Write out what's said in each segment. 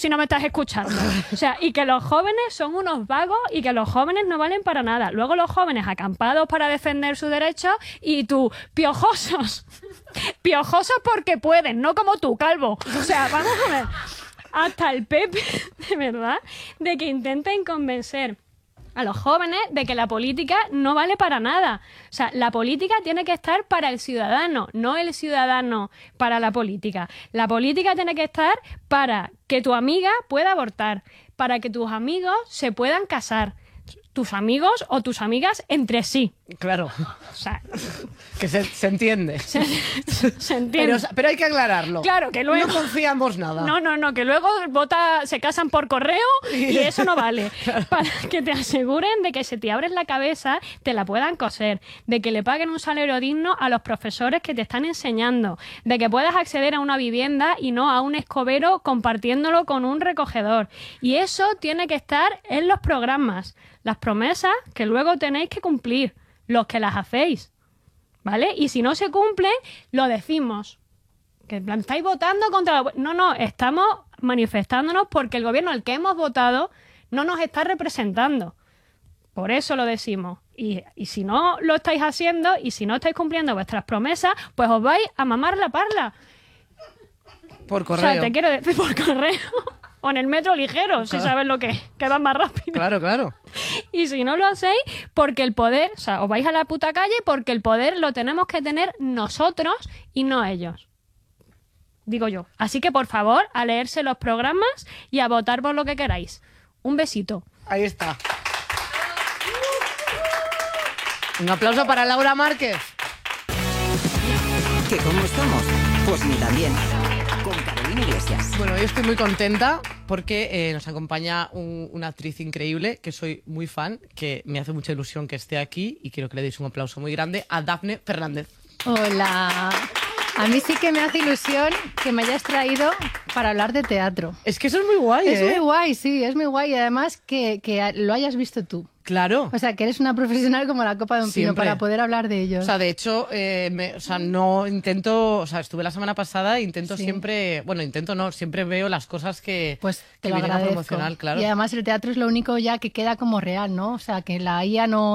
si no me estás escuchando. O sea, y que los jóvenes son unos vagos y que los jóvenes no valen para nada. Luego los jóvenes acampados para defender sus derechos y tú, piojosos. Piojosos porque pueden, no como tú, calvo. O sea, vamos a ver. Hasta el PP, de verdad, de que intenten convencer a los jóvenes de que la política no vale para nada. O sea, la política tiene que estar para el ciudadano, no el ciudadano para la política. La política tiene que estar para que tu amiga pueda abortar, para que tus amigos se puedan casar, tus amigos o tus amigas entre sí. Claro. O sea, que se entiende. Se entiende. Pero hay que aclararlo. Claro, que luego... No confiamos nada. No, que luego se casan por correo y eso no vale. Claro. Para que te aseguren de que si te abres la cabeza te la puedan coser, de que le paguen un salario digno a los profesores que te están enseñando, de que puedas acceder a una vivienda y no a un escobero compartiéndolo con un recogedor. Y eso tiene que estar en los programas. Las promesas que luego tenéis que cumplir, los que las hacéis, ¿vale? Y si no se cumplen, lo decimos. Que en plan, estáis votando contra la... No, estamos manifestándonos porque el gobierno al que hemos votado no nos está representando. Por eso lo decimos. Y si no lo estáis haciendo y si no estáis cumpliendo vuestras promesas, pues os vais a mamar la parla. Por correo. O sea, te quiero decir por correo. O en el metro ligero, si sabes lo que es, que van más rápido. Claro. Y si no lo hacéis, porque el poder, o sea, os vais a la puta calle porque el poder lo tenemos que tener nosotros y no ellos. Digo yo. Así que, por favor, a leerse los programas y a votar por lo que queráis. Un besito. Ahí está. Un aplauso para Laura Márquez. ¿Que cómo estamos? Pues ni tan bien. Con Carolina Iglesias. Bueno, hoy estoy muy contenta porque nos acompaña una actriz increíble, que soy muy fan, que me hace mucha ilusión que esté aquí y quiero que le deis un aplauso muy grande a Dafne Fernández. Hola. A mí sí que me hace ilusión que me hayas traído para hablar de teatro. Es que eso es muy guay, Es muy guay, sí, es muy guay. Y además que lo hayas visto tú. Claro. O sea, que eres una profesional como la copa de un pino para poder hablar de ellos. O sea, de hecho, no intento... O sea, estuve la semana pasada e intento siempre... Bueno, siempre veo las cosas que... Pues te que lo vienen a agradezco. promocionar, claro. Y además el teatro es lo único ya que queda como real, ¿no? O sea, que la IA no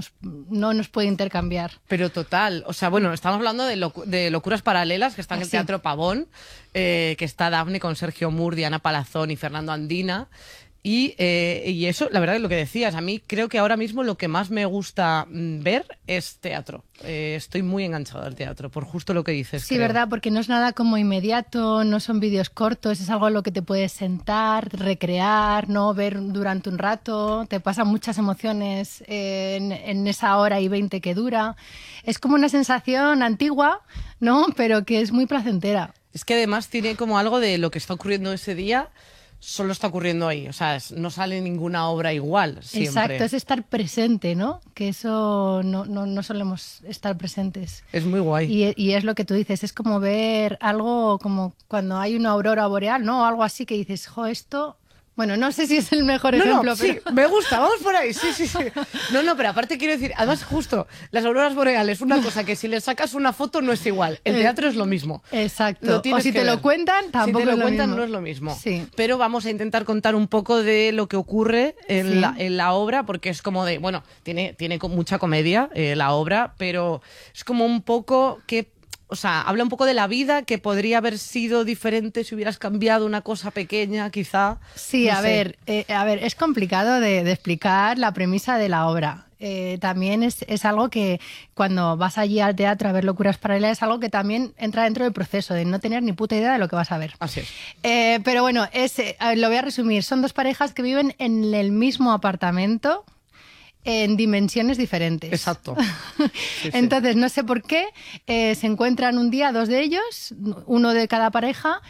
nos puede intercambiar. Pero total. O sea, bueno, estamos hablando de Locuras Paralelas, que está en el Teatro Pavón, que está Dafne con Sergio Mur, Diana Palazón y Fernando Andina. Y eso, la verdad es lo que decías, a mí creo que ahora mismo lo que más me gusta ver es teatro. Estoy muy enganchada al teatro, por justo lo que dices. Sí, creo. ¿verdad? Porque no es nada como inmediato, no son vídeos cortos, es algo en lo que te puedes sentar, recrear, ¿no? Ver durante un rato, te pasan muchas emociones en esa hora y 20 que dura. Es como una sensación antigua, ¿no? Pero que es muy placentera. Es que además tiene como algo de lo que está ocurriendo ese día. Solo está ocurriendo ahí, o sea, no sale ninguna obra igual siempre. Exacto, es estar presente, ¿no? Que eso no solemos estar presentes. Es muy guay. Y es lo que tú dices, es como ver algo como cuando hay una aurora boreal, ¿no? O algo así que dices, jo, esto... Bueno, no sé si es el mejor ejemplo, pero... Sí, me gusta, vamos por ahí, sí. No, pero aparte quiero decir, además justo, las auroras boreales, una cosa que si le sacas una foto no es igual, el teatro es lo mismo. Exacto, o si te lo cuentan tampoco es lo mismo. Si te lo cuentan mismo. no es lo mismo. Sí. Pero vamos a intentar contar un poco de lo que ocurre en la obra, porque es como de, bueno, tiene mucha comedia la obra, pero es como un poco que... O sea, habla un poco de la vida que podría haber sido diferente si hubieras cambiado una cosa pequeña, quizá. Sí, no a sé. ver, es complicado de explicar la premisa de la obra. También es algo que cuando vas allí al teatro a ver Locuras Paralelas es algo que también entra dentro del proceso de no tener ni puta idea de lo que vas a ver. Así es. Pero bueno, lo voy a resumir. Son dos parejas que viven en el mismo apartamento en dimensiones diferentes. Exacto. Sí. Entonces, no sé por qué, se encuentran un día dos de ellos, uno de cada pareja,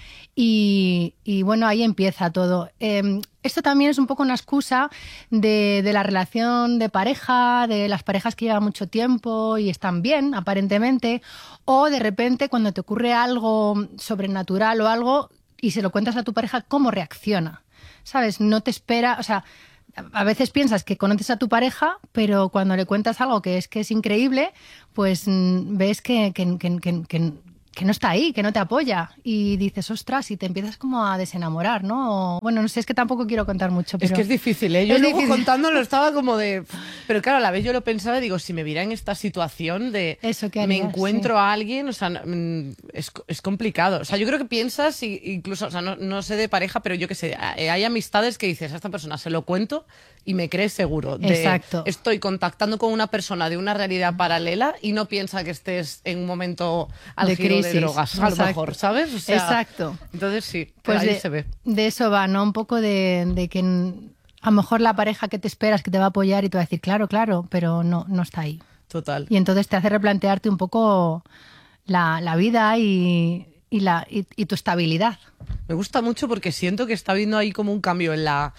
y bueno, ahí empieza todo. Esto también es un poco una excusa de la relación de pareja, de las parejas que llevan mucho tiempo y están bien, aparentemente, o de repente cuando te ocurre algo sobrenatural o algo y se lo cuentas a tu pareja, ¿cómo reacciona? ¿Sabes? No te espera, o sea... A veces piensas que conoces a tu pareja, pero cuando le cuentas algo que es increíble, pues ves que que no está ahí, que no te apoya. Y dices, ostras, y te empiezas como a desenamorar, ¿no? Bueno, no sé, es que tampoco quiero contar mucho. Pero es que es difícil, ¿eh? Yo es luego difícil. contándolo estaba como de... Pero claro, a la vez yo lo pensaba y digo, si me viera en esta situación de... Eso, ¿qué me harías? encuentro Sí. a alguien, o sea, es complicado. O sea, yo creo que piensas, incluso, o sea, no sé de pareja, pero yo qué sé, hay amistades que dices, a esta persona se lo cuento y me crees seguro. Exacto. Estoy contactando con una persona de una realidad paralela y no piensa que estés en un momento álgido de crisis. drogas, a lo Exacto. mejor, ¿sabes? O sea, Exacto. Entonces sí, Pues ahí se ve. de eso va, ¿no? Un poco de que a lo mejor la pareja que te esperas que te va a apoyar y te va a decir, claro, claro, pero no está ahí. Total. Y entonces te hace replantearte un poco la vida y tu estabilidad. Me gusta mucho porque siento que está habiendo ahí como un cambio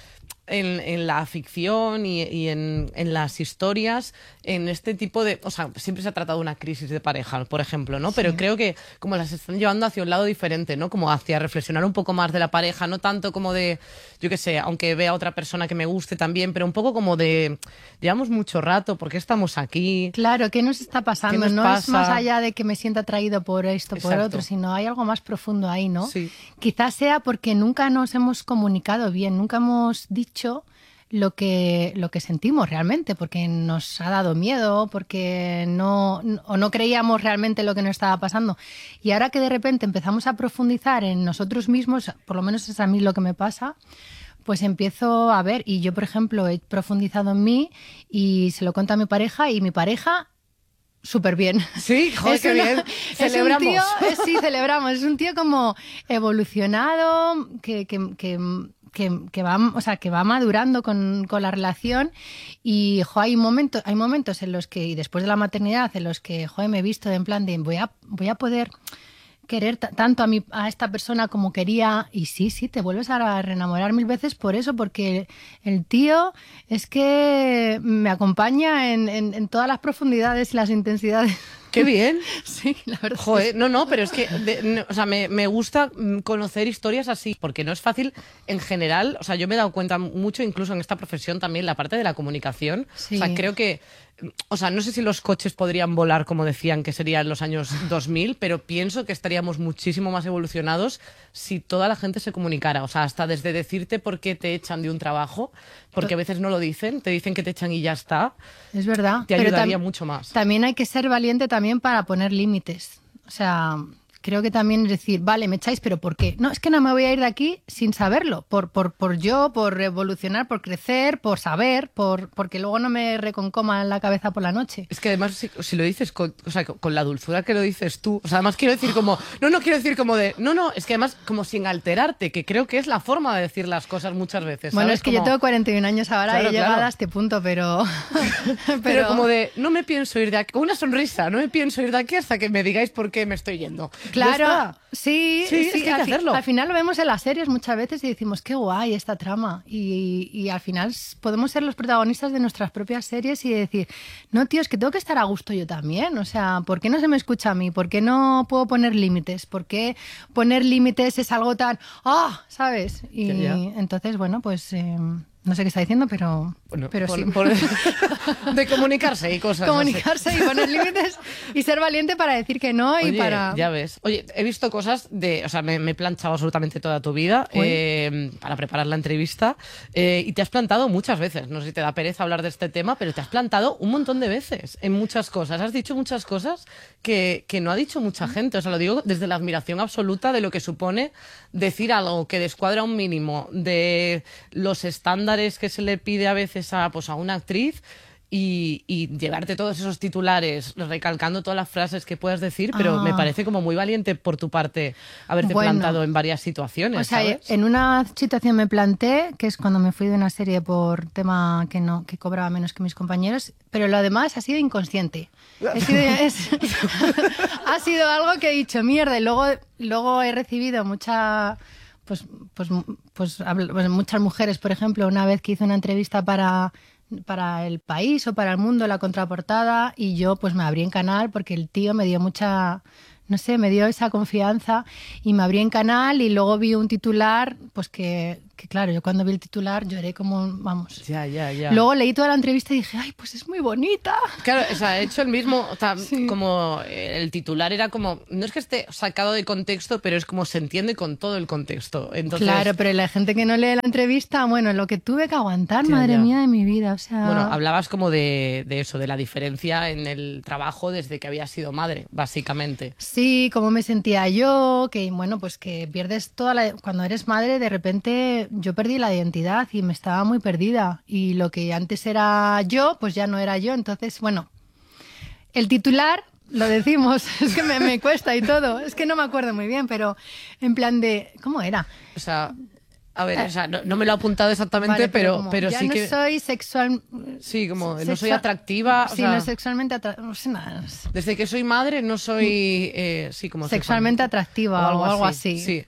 en la ficción y en las historias, en este tipo de... O sea, siempre se ha tratado una crisis de pareja, por ejemplo, ¿no? Pero creo que como las están llevando hacia un lado diferente, ¿no? Como hacia reflexionar un poco más de la pareja, no tanto como de, yo qué sé, aunque vea a otra persona que me guste también, pero un poco como de, llevamos mucho rato, ¿por qué estamos aquí? Claro, ¿qué nos está pasando? ¿Qué nos No pasa? es más allá de que me sienta atraído por esto, por Exacto. otro, sino hay algo más profundo ahí, ¿no? Sí. Quizás sea porque nunca nos hemos comunicado bien, nunca hemos dicho lo que sentimos realmente, porque nos ha dado miedo, porque no creíamos realmente lo que nos estaba pasando. Y ahora que de repente empezamos a profundizar en nosotros mismos, por lo menos es a mí lo que me pasa, pues empiezo a ver, y yo por ejemplo he profundizado en mí y se lo cuento a mi pareja y mi pareja súper bien. Sí, joder, qué bien. Celebramos. Es un tío, sí, celebramos. Es un tío como evolucionado, que va, o sea, que va madurando con la relación y hay momentos en los que, y después de la maternidad, en los que me he visto en plan de voy a poder querer tanto a esta persona como quería, y sí, te vuelves a reenamorar 1000 veces por eso, porque el tío es que me acompaña en todas las profundidades y las intensidades. Qué bien. Sí, la verdad. Joder, no, pero es que o sea, me gusta conocer historias así, porque no es fácil en general. O sea, yo me he dado cuenta mucho, incluso en esta profesión también, la parte de la comunicación. Sí. O sea, creo que, o sea, no sé si los coches podrían volar como decían que sería en los años 2000, pero pienso que estaríamos muchísimo más evolucionados si toda la gente se comunicara. O sea, hasta desde decirte por qué te echan de un trabajo, porque a veces no lo dicen, te dicen que te echan y ya está. Es verdad. Te pero ayudaría mucho más. También hay que ser valiente también para poner límites. O sea, creo que también es decir, vale, me echáis, pero ¿por qué? No, es que no me voy a ir de aquí sin saberlo. Por evolucionar, por crecer, por saber, porque luego no me reconcoma en la cabeza por la noche. Es que además, si lo dices o sea, con la dulzura que lo dices tú, o sea, además quiero decir como, no quiero decir como de, no, es que además como sin alterarte, que creo que es la forma de decir las cosas muchas veces. Bueno, ¿sabes? es que Como, yo tengo 41 años ahora Claro, y he llegado claro. a este punto, pero... pero como de, no me pienso ir de aquí, con una sonrisa, no me pienso ir de aquí hasta que me digáis por qué me estoy yendo. Ya Claro, está. sí, Sí, es que hay que hacerlo. Al final lo vemos en las series muchas veces y decimos, qué guay esta trama. Y al final podemos ser los protagonistas de nuestras propias series y decir, no, tío, es que tengo que estar a gusto yo también. O sea, ¿por qué no se me escucha a mí? ¿Por qué no puedo poner límites? ¿Por qué poner límites es algo tan... ¿sabes? Y Ya. entonces, bueno, pues... no sé qué está diciendo, pero sí. De comunicarse y cosas. Comunicarse y poner límites y ser valiente para decir que no y Oye, para... ya ves. Oye, he visto cosas o sea, me he planchado absolutamente toda tu vida para preparar la entrevista y te has plantado muchas veces. No sé si te da pereza hablar de este tema, pero te has plantado un montón de veces en muchas cosas. Has dicho muchas cosas que no ha dicho mucha gente. O sea, lo digo desde la admiración absoluta de lo que supone decir algo que descuadra un mínimo de los estándares que se le pide a veces a una actriz y llevarte todos esos titulares recalcando todas las frases que puedas decir, pero me parece como muy valiente por tu parte haberte plantado en varias situaciones. O sea, ¿sabes? en una situación me planté, que es cuando me fui de una serie por tema que cobraba menos que mis compañeros, pero lo demás ha sido inconsciente. Ha sido algo que he dicho, mierda, y luego he recibido muchas mujeres, por ejemplo, una vez que hice una entrevista para El País o para El Mundo, la contraportada, y yo pues me abrí en canal porque el tío me dio me dio esa confianza y me abrí en canal y luego vi un titular pues que que claro, yo cuando vi el titular lloré como, vamos. Ya. Luego leí toda la entrevista y dije, ay, pues es muy bonita. Claro, o sea, he hecho el mismo, o sea, Sí. como el titular era como, no es que esté sacado de contexto, pero es como se entiende con todo el contexto. Entonces, Claro, pero la gente que no lee la entrevista, bueno, lo que tuve que aguantar, Ya, madre ya. mía de mi vida, o sea... bueno, hablabas como de eso, de la diferencia en el trabajo desde que habías sido madre, básicamente. Sí, cómo me sentía yo, que bueno, pues que pierdes toda la... Cuando eres madre, de repente yo perdí la identidad y me estaba muy perdida. Y lo que antes era yo, pues ya no era yo. Entonces, bueno, el titular, lo decimos, es que me cuesta y todo. Es que no me acuerdo muy bien, pero en plan de... ¿Cómo era? O sea, a ver, o sea, no me lo he apuntado exactamente, Vale, pero como, ya sí no que... soy sexual... Sí, como no soy sexual- atractiva. O Sí, sea, no sexualmente atractiva. No sé nada. desde que soy madre no soy, sí, como Sexualmente atractiva o algo así. Sí.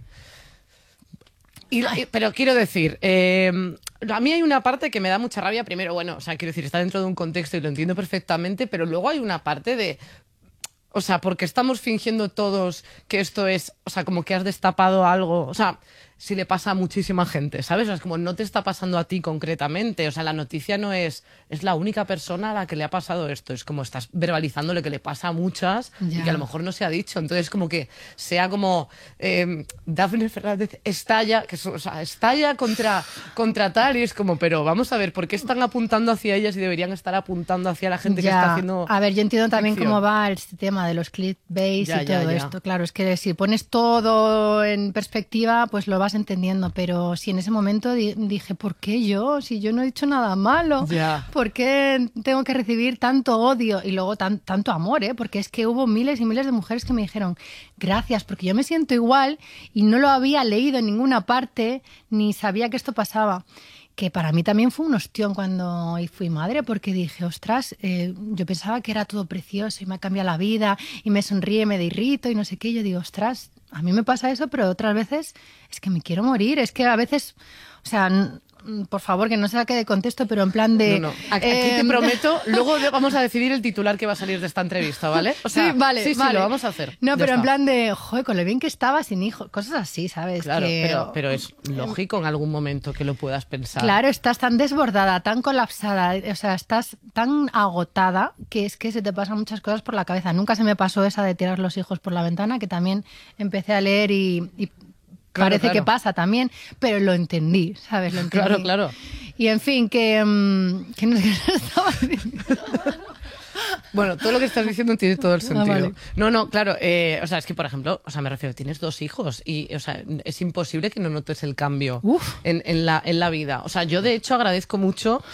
Pero quiero decir, a mí hay una parte que me da mucha rabia. Primero, bueno, o sea, quiero decir, está dentro de un contexto y lo entiendo perfectamente, pero luego hay una parte de... O sea, porque estamos fingiendo todos que esto es, o sea, como que has destapado algo, o sea, si le pasa a muchísima gente, ¿sabes? O sea, es como no te está pasando a ti concretamente, o sea, la noticia no es la única persona a la que le ha pasado esto, es como estás verbalizando lo que le pasa a muchas y Ya. que a lo mejor no se ha dicho, entonces como que sea como Dafne Fernández estalla, o sea, estalla contra tal y es como, pero vamos a ver, ¿por qué están apuntando hacia ellas y deberían estar apuntando hacia la gente que Ya. está haciendo... A ver, yo entiendo también ficción? cómo va este tema de los clickbait Ya, y todo ya. esto. Claro, es que si pones todo en perspectiva, pues lo vas entendiendo. Pero si en ese momento dije, ¿por qué yo? Si yo no he dicho nada malo. Ya. ¿Por qué tengo que recibir tanto odio? Y luego tanto amor, ¿eh? Porque es que hubo miles y miles de mujeres que me dijeron, gracias, porque yo me siento igual y no lo había leído en ninguna parte ni sabía que esto pasaba. Que para mí también fue un ostión cuando fui madre, porque dije, ostras, yo pensaba que era todo precioso y me ha cambiado la vida y me sonríe, me derrito y no sé qué. Y yo digo, ostras, a mí me pasa eso, pero otras veces es que me quiero morir. Es que a veces, o sea, por favor, que no se saque de contexto, pero en plan de... No. Aquí te prometo, luego vamos a decidir el titular que va a salir de esta entrevista, ¿vale? O sea, sí, vale, sí, vale. lo vamos a hacer. No, Ya pero en está. plan de, joder, con lo bien que estaba sin hijos, cosas así, ¿sabes? Claro, Que- pero es lógico en algún momento que lo puedas pensar. Claro, estás tan desbordada, tan colapsada, o sea, estás tan agotada que es que se te pasan muchas cosas por la cabeza. Nunca se me pasó esa de tirar los hijos por la ventana, que también empecé a leer y Claro, parece claro. que pasa también, pero lo entendí, ¿sabes? Lo entendí. Claro. Y en fin, que no sé qué estaba diciendo. Bueno, todo lo que estás diciendo tiene todo el sentido. vale. No, claro. O sea, es que, por ejemplo, o sea, me refiero, tienes 2 hijos y, o sea, es imposible que no notes el cambio Uf. en la vida. O sea, yo de hecho agradezco mucho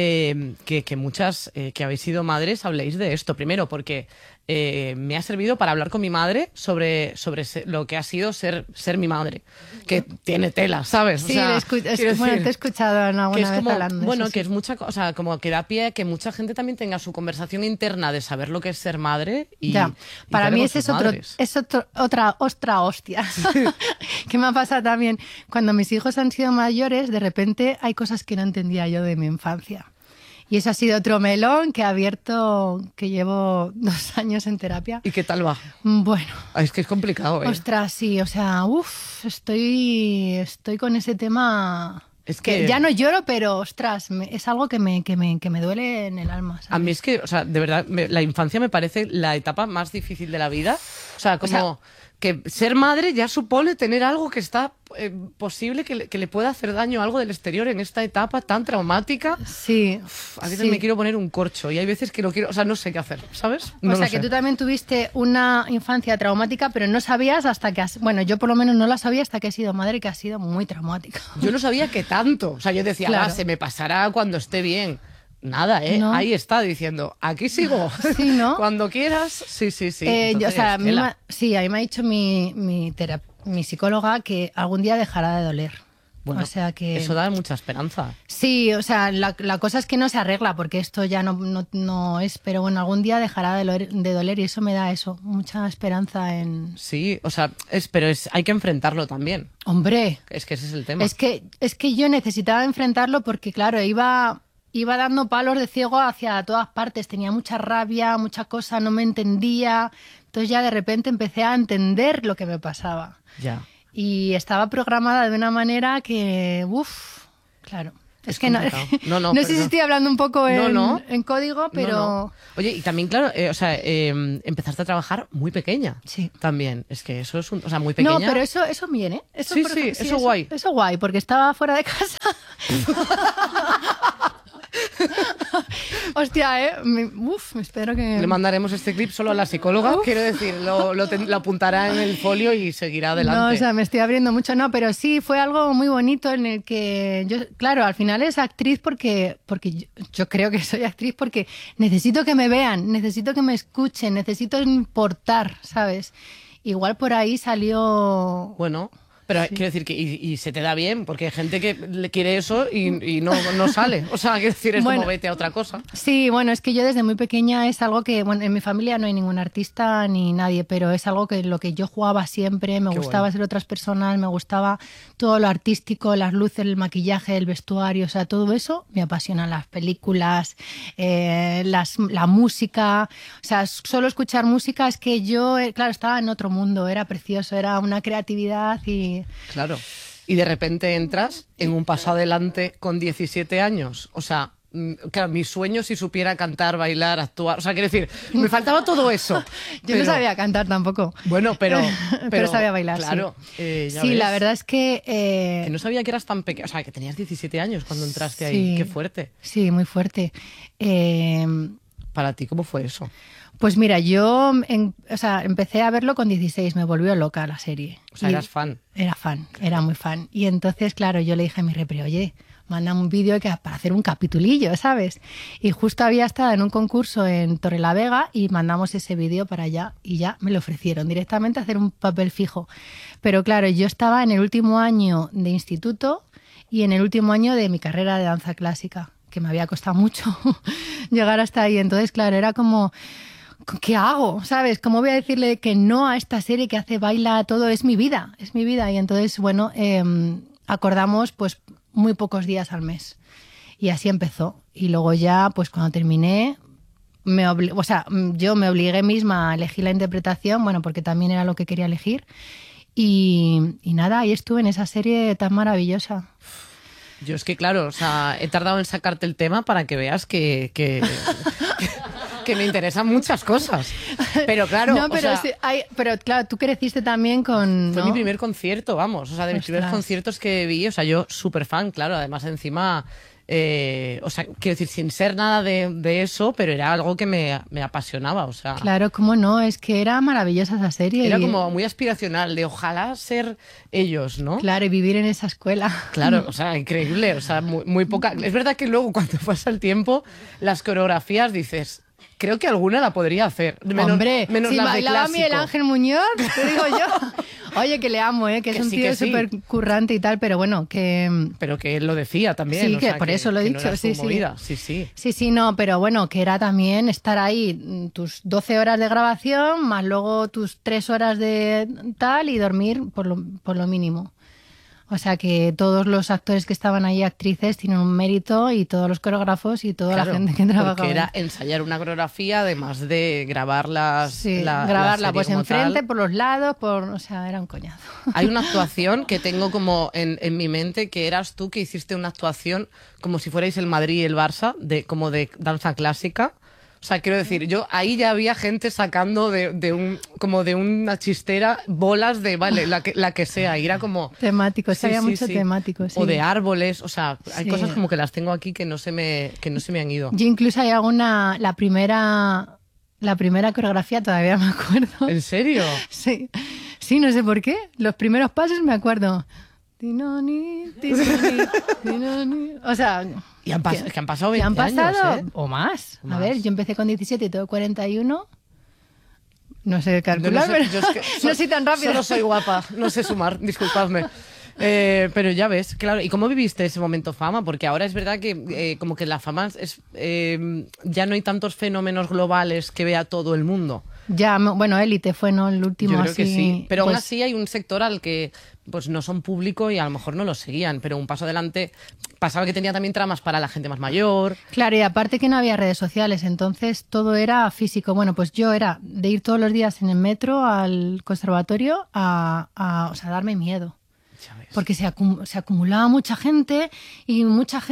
que muchas que habéis sido madres habléis de esto. Primero, porque me ha servido para hablar con mi madre sobre lo que ha sido ser mi madre. Que tiene tela, ¿sabes? Sí, quiero bueno, decir, te he escuchado en que alguna es vez como, hablando de bueno, eso, que sí. es mucha cosa, como que da pie a que mucha gente también tenga su conversación interna de saber lo que es ser madre y Ya, y para qué mí haremos ese es sus otro, madres. otra ostra hostia. Que me ha pasado también. Cuando mis hijos han sido mayores, de repente hay cosas que no entendía yo de mi infancia. Y eso ha sido otro melón que he abierto, que llevo 2 años en terapia. ¿Y qué tal va? Bueno, Es que es complicado, ¿eh? ostras, sí, o sea, estoy con ese tema. Es que- ya no lloro, pero ostras, es algo que me duele en el alma. ¿sabes? A mí es que, o sea, de verdad, la infancia me parece la etapa más difícil de la vida. O sea, como que ser madre ya supone tener algo que está posible que le pueda hacer daño a algo del exterior en esta etapa tan traumática. Sí. A veces sí. me quiero poner un corcho y hay veces que lo quiero, o sea, no sé qué hacer, ¿sabes? No O sea, lo que sé. tú también tuviste una infancia traumática, pero no sabías hasta que bueno, yo por lo menos no la sabía hasta que he sido madre, que ha sido muy traumática. Yo no sabía que tanto. O sea, yo decía, Claro. se me pasará cuando esté bien. Nada, ¿eh? No. Ahí está diciendo, aquí sigo. Sí, ¿no? Cuando quieras, sí. O sea, a mí Entonces, sí, a mí me ha dicho mi psicóloga que algún día dejará de doler. bueno, o sea que eso da mucha esperanza. sí, o sea, la cosa es que no se arregla porque esto ya no es, pero bueno, algún día dejará de doler y eso me da mucha esperanza en... Sí, o sea, pero hay que enfrentarlo también. Hombre, Es que ese es el tema. es que yo necesitaba enfrentarlo porque, claro, iba dando palos de ciego hacia todas partes. Tenía mucha rabia, mucha cosa, no me entendía. Entonces ya de repente empecé a entender lo que me pasaba. Ya. Y estaba programada de una manera que, uff, claro. Es que no, no sé si estoy hablando un poco en código, pero... No. Oye, y también, claro, empezaste a trabajar muy pequeña. Sí. También. Es que eso es muy pequeña. No, pero eso bien, ¿eh? Eso, sí, sí, eso guay. Eso guay, porque estaba fuera de casa. Hostia, me espero que... Le mandaremos este clip solo a la psicóloga, quiero decir, lo apuntará en el folio y seguirá adelante. No, o sea, me estoy abriendo mucho, no, pero sí, fue algo muy bonito en el que yo, claro, al final es actriz porque yo creo que soy actriz porque necesito que me vean, necesito que me escuchen, necesito importar, ¿sabes? Igual por ahí salió... Bueno... Pero quiero decir que y se te da bien, porque hay gente que le quiere eso y no sale. O sea, quiero decir, es como vete a otra cosa. Sí, bueno, es que yo desde muy pequeña es algo que, bueno, en mi familia no hay ningún artista ni nadie, pero es algo que lo que yo jugaba siempre, me gustaba ser otras personas, me gustaba todo lo artístico, las luces, el maquillaje, el vestuario, o sea, todo eso me apasiona, las películas, la música, o sea, solo escuchar música es que yo, claro, estaba en otro mundo, era precioso, era una creatividad y... Claro. Y de repente entras en un paso adelante con 17 años. O sea, claro, mi sueño si supiera cantar, bailar, actuar. O sea, quiero decir, me faltaba todo eso. Yo no sabía cantar tampoco. Bueno, pero sabía bailar, claro, sí. Sí, la verdad es que... Que no sabía que eras tan pequeña. O sea, que tenías 17 años cuando entraste ahí. Qué fuerte. Sí, muy fuerte. Para ti, ¿cómo fue eso? Pues mira, yo empecé a verlo con 16, me volvió loca la serie. O sea, eras fan. Era fan, era muy fan. Y entonces, claro, yo le dije a mi repre, oye, manda un vídeo para hacer un capitulillo, ¿sabes? Y justo había estado en un concurso en Torrelavega y mandamos ese vídeo para allá y ya me lo ofrecieron directamente a hacer un papel fijo. Pero claro, yo estaba en el último año de instituto y en el último año de mi carrera de danza clásica, que me había costado mucho llegar hasta ahí. Entonces, claro, era como... ¿Qué hago? ¿Sabes? ¿Cómo voy a decirle que no a esta serie que hace baila todo? Es mi vida, es mi vida. Y entonces, bueno, acordamos pues muy pocos días al mes. Y así empezó. Y luego ya, pues cuando terminé, yo me obligué misma a elegir la interpretación, bueno, porque también era lo que quería elegir. Y nada, ahí estuve en esa serie tan maravillosa. Yo es que, claro, o sea, he tardado en sacarte el tema para que veas que me interesan muchas cosas. Pero claro, no, pero, pero claro, tú creciste también con... Fue mi primer concierto, vamos. O sea, de mis primeros conciertos que vi, o sea, yo súper fan, claro. Además, encima... o sea, quiero decir, sin ser nada de eso, pero era algo que me apasionaba, o sea... Claro, cómo no, es que era maravillosa esa serie. Era como muy aspiracional, de ojalá ser ellos, ¿no? Claro, y vivir en esa escuela. Claro, o sea, increíble, o sea, muy poca... Es verdad que luego, cuando pasa el tiempo, las coreografías dices... Creo que alguna la podría hacer. Hombre, menos si las bailaba de Miguel Ángel Muñoz, te digo yo. Oye, que le amo, que es un tío súper currante y tal, pero bueno, que... Pero que él lo decía también. Sí, o sea, por eso lo he dicho, no era sí, su movida. Sí. Sí, no, pero bueno, que era también estar ahí tus 12 horas de grabación, más luego tus 3 horas de tal y dormir por lo mínimo. O sea que todos los actores que estaban ahí, actrices, tienen un mérito y todos los coreógrafos y toda la gente que trabajaba. Porque era ensayar una coreografía, además de grabarla. Sí, grabarla pues enfrente, por los lados, o sea, era un coñazo. Hay una actuación que tengo como en mi mente, que eras tú que hiciste una actuación como si fuerais el Madrid y el Barça, como de danza clásica. O sea, quiero decir, yo ahí ya había gente sacando como de una chistera bolas de, vale, la que sea. Y era como... Temáticos, había mucho temático, sí. O de árboles, o sea, hay cosas como que las tengo aquí que no se me han ido. Yo incluso hay la primera coreografía todavía me acuerdo. ¿En serio? Sí, no sé por qué. Los primeros pasos me acuerdo. Tinoni, tinoni, tinoni. O sea... Y han pasado 20 años, o más. A ver, yo empecé con 17 y tengo 41. No sé calcular, pero no soy tan rápida. Solo soy guapa, no sé sumar, disculpadme. Pero ya ves, claro. ¿Y cómo viviste ese momento fama? Porque ahora es verdad que como que la fama ya no hay tantos fenómenos globales que vea todo el mundo. Ya, bueno, Élite fue, ¿no? El último Yo creo así. que sí. Pero aún pues, así hay un sector al que pues no son público y a lo mejor no lo seguían. Pero un paso adelante pasaba que tenía también tramas para la gente más mayor. Claro, y aparte que no había redes sociales, entonces todo era físico. Bueno, pues yo era de ir todos los días en el metro al conservatorio o sea, darme miedo. Porque se acumulaba mucha gente y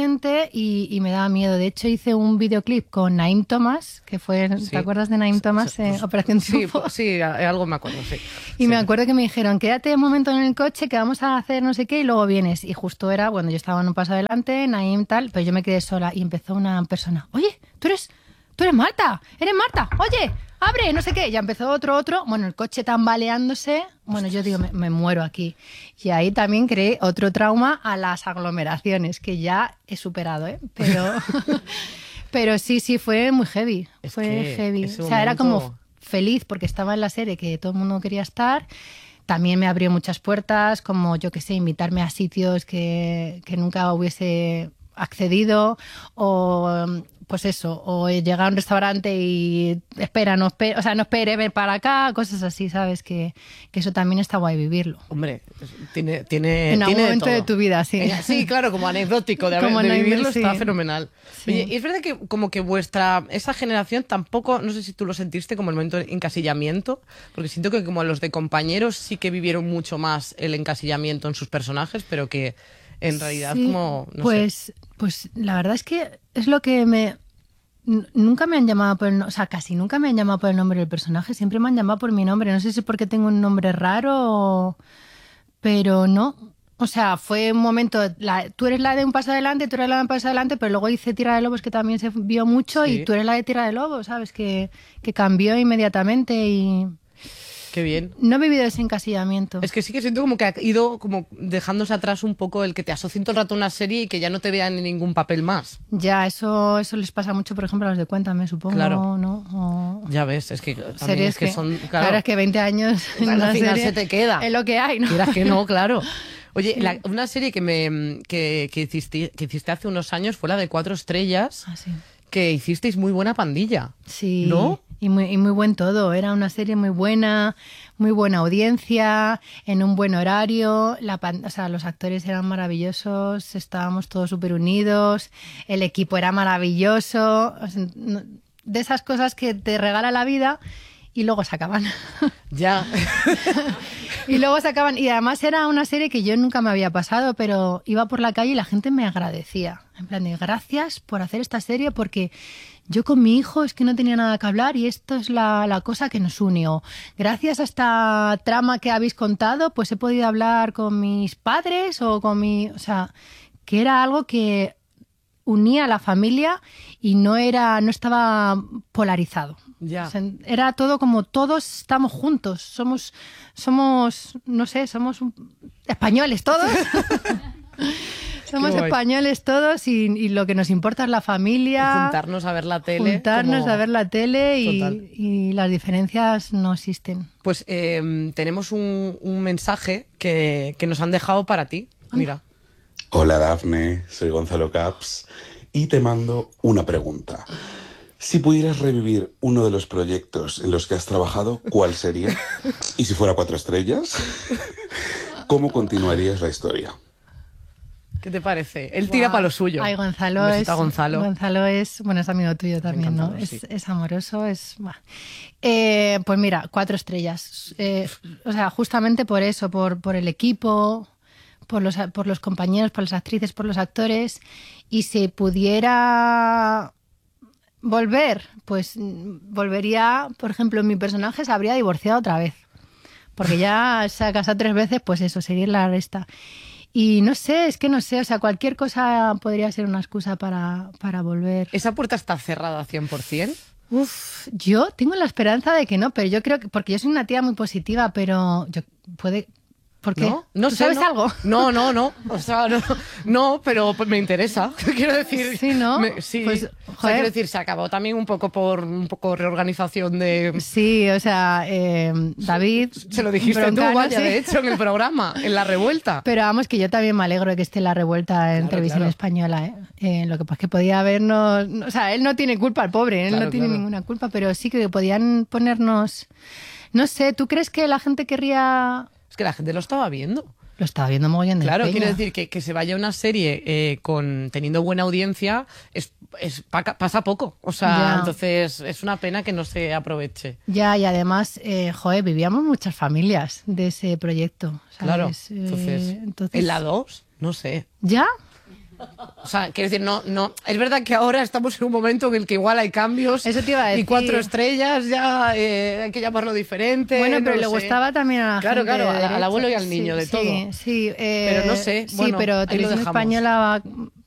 me daba miedo. De hecho, hice un videoclip con Naim Thomas, que fue, Sí. ¿te acuerdas de Naim Thomas? Pues, Operación sí, Triunfo. sí, algo me acuerdo, sí. Y Sí. me acuerdo que me dijeron, quédate un momento en el coche que vamos a hacer no sé qué y luego vienes. Y justo era, bueno, yo estaba en un paso adelante, Naim tal, pero yo me quedé sola y empezó una persona, oye, tú eres Marta, eres Marta, oye, abre, no sé qué. Ya empezó otro, bueno, el coche tambaleándose, bueno, yo digo, me muero aquí. Y ahí también creé otro trauma a las aglomeraciones, que ya he superado, ¿eh? Pero sí, fue muy heavy, Es fue que heavy. ese O sea, era momento- como feliz porque estaba en la serie que todo el mundo quería estar. También me abrió muchas puertas, como yo que sé, invitarme a sitios que nunca hubiese accedido o pues eso, o llegar a un restaurante y no espere, ven para acá, cosas así, ¿sabes? Que eso también está guay vivirlo. Hombre, tiene En algún tiene momento todo. de tu vida, sí. Sí, claro, como anecdótico de Como vivirlo sí. está fenomenal. Sí. Oye, y es verdad que como que esa generación tampoco, no sé si tú lo sentiste como el momento de encasillamiento, porque siento que como los de compañeros sí que vivieron mucho más el encasillamiento en sus personajes, pero que en realidad Sí, como, no sé. pues la verdad es que es lo que nunca me han llamado o sea, casi nunca me han llamado por el nombre del personaje, siempre me han llamado por mi nombre. No sé si es porque tengo un nombre raro, pero no. O sea, fue un momento, tú eres la de un paso adelante, tú eres la de un paso adelante, pero luego hice Tierra de Lobos, que también se vio mucho, Sí. y tú eres la de Tierra de Lobos, ¿sabes? Que cambió inmediatamente y Qué bien. no he vivido ese encasillamiento. Es que sí que siento como que ha ido como dejándose atrás un poco el que te asocien todo el rato a una serie y que ya no te vean en ningún papel más. Ya, eso les pasa mucho, por ejemplo, a los de Cuéntame, supongo, Claro. ¿no? O Ya ves, es que también series es que son... Claro, es que 20 años en Al una final serie se te queda. es lo que hay, ¿no? Quieras que no, claro. Oye, una serie que hiciste hace unos años fue la de 4 estrellas, Ah, sí. que hicisteis muy buena pandilla. Sí, ¿No? y muy buen todo. Era una serie muy buena audiencia, en un buen horario. O sea, los actores eran maravillosos, estábamos todos súper unidos, el equipo era maravilloso. O sea, de esas cosas que te regala la vida y luego se acaban. Ya. Y luego se acaban. Y además era una serie que yo nunca me había pasado, pero iba por la calle y la gente me agradecía. En plan de gracias por hacer esta serie porque yo con mi hijo es que no tenía nada que hablar y esto es la cosa que nos unió. Gracias a esta trama que habéis contado, pues he podido hablar con mis padres o o sea, que era algo que unía a la familia y no estaba polarizado. Ya. O sea, era todo como todos estamos juntos, somos no sé, españoles todos. Somos Qué guay. españoles todos y lo que nos importa es la familia. Juntarnos a ver la tele. Juntarnos como- a ver la tele Total. y las diferencias no existen. Pues tenemos un mensaje que nos han dejado para ti. Mira. Hola Dafne, soy Gonzalo Caps y te mando una pregunta. Si pudieras revivir uno de los proyectos en los que has trabajado, ¿cuál sería? Y si fuera 4 estrellas, ¿cómo continuarías la historia? ¿Qué te parece? Él tira para lo suyo. Ay, Gonzalo Un es, besito a Gonzalo. bueno, es amigo tuyo también, ¿no? encantado, sí. Es amoroso, buah. Pues mira, 4 estrellas. O sea, justamente por eso, por el equipo, por los compañeros, por las actrices, por los actores. Y si pudiera volver, pues volvería, por ejemplo, mi personaje se habría divorciado otra vez. Porque ya se ha casado 3 veces, pues eso, seguir la resta. Y no sé, o sea, cualquier cosa podría ser una excusa para volver. ¿Esa puerta está cerrada 100%? Uf, yo tengo la esperanza de que no, pero yo creo que, porque yo soy una tía muy positiva, pero ¿Por qué? ¿No? No ¿Tú sé, sabes no. algo? No. O sea, no, pero pues me interesa. Quiero decir. Sí, ¿no? Sí. Pues, O sea, joder. quiero decir, se acabó también un poco reorganización de. Sí, o sea, David... Se lo dijiste Broncano, tú, vaya, sí. de hecho, en el programa, en la revuelta. Pero vamos, que yo también me alegro de que esté la revuelta en televisión claro. española. Lo que pasa es que podía habernos... O sea, él no tiene culpa, el pobre, él Claro, no tiene claro. ninguna culpa, pero sí que podían ponernos... No sé, ¿tú crees que la gente querría...? Es que la gente lo estaba viendo. Lo estaba viendo mogollón de Claro, peña. quiero decir que se vaya una serie teniendo buena audiencia pasa poco. O sea, Ya. entonces es una pena que no se aproveche. Ya, y además, vivíamos muchas familias de ese proyecto, Claro. ¿sabes? Entonces, en la 2, no sé. ¿Ya? O sea, quiero decir, no. Es verdad que ahora estamos en un momento en el que igual hay cambios. Eso te iba a Y decir. 4 estrellas ya hay que llamarlo diferente. Bueno, no pero lo le sé. gustaba también a la Claro, gente claro, de al derecha. abuelo y al niño, de sí, todo. Sí, Pero no sé, sí, bueno, ahí pero lo Televisión dejamos. Española